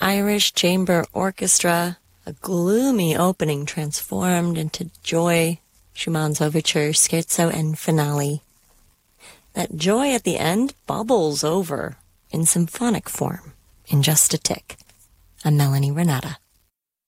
Irish chamber orchestra, a gloomy opening transformed into joy, Schumann's overture, scherzo, and finale. That joy at the end bubbles over in symphonic form in just a tick. I'm Melanie Renata.